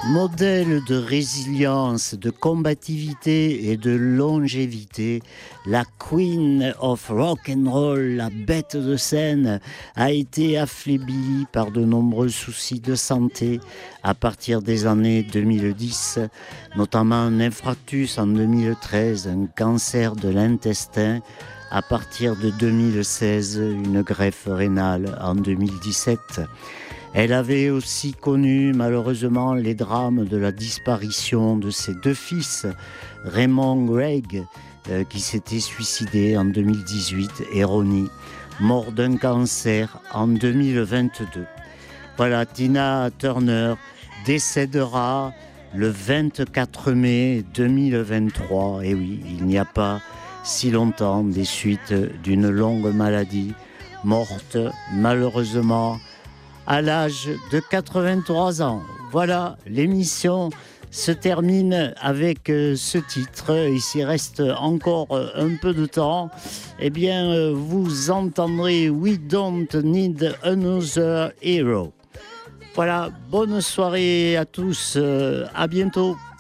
Modèle de résilience, de combativité et de longévité, la Queen of Rock and Roll, la bête de scène, a été affaiblie par de nombreux soucis de santé à partir des années 2010, notamment un infarctus en 2013, un cancer de l'intestin. À partir de 2016, une greffe rénale en 2017. Elle avait aussi connu malheureusement les drames de la disparition de ses deux fils, Raymond Gregg, qui s'était suicidé en 2018, et Ronnie, mort d'un cancer en 2022. Voilà, Tina Turner décédera le 24 mai 2023. Et oui, il n'y a pas si longtemps des suites d'une longue maladie, morte malheureusement à l'âge de 83 ans. Voilà, l'émission se termine avec ce titre. Il s'y reste encore un peu de temps. Eh bien, vous entendrez We Don't Need Another Hero. Voilà, bonne soirée à tous. À bientôt.